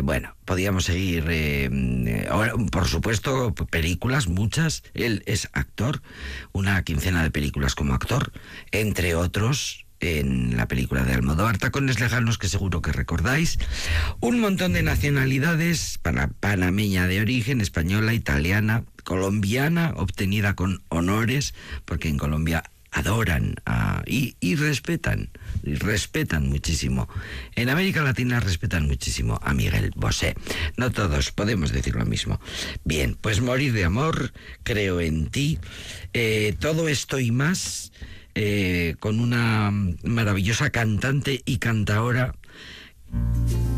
Bueno, podíamos seguir. Ahora, por supuesto, películas, muchas. Él es actor, una quincena de películas como actor, entre otros, en la película de Almodóvar, Tacones Lejanos, que seguro que recordáis. Un montón de nacionalidades, panameña de origen, española, italiana, colombiana, obtenida con honores, porque en Colombia adoran y respetan muchísimo. En América Latina respetan muchísimo a Miguel Bosé. No todos podemos decir lo mismo. Bien, pues Morir de amor, Creo en ti, todo esto y más, con una maravillosa cantante y cantaora